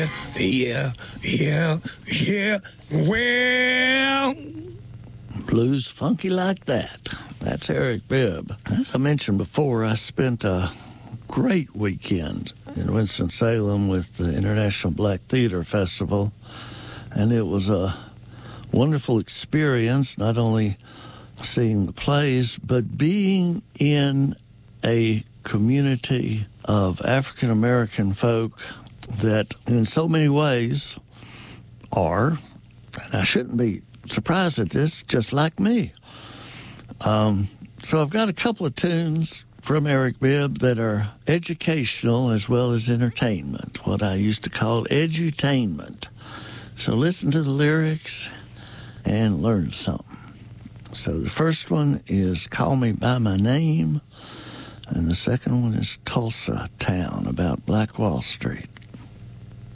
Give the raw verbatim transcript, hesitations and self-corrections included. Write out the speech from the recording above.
Yeah, yeah, yeah, well. Blues funky like that. That's Eric Bibb. As I mentioned before, I spent a great weekend in Winston-Salem with the International Black Theater Festival, and it was a wonderful experience, not only seeing the plays, but being in a community of African-American folk that in so many ways are, and I shouldn't be surprised at this, just like me. Um, so I've got a couple of tunes from Eric Bibb that are educational as well as entertainment, what I used to call edutainment. So listen to the lyrics and learn something. So the first one is Call Me By My Name, and the second one is Tulsa Town, about Black Wall Street.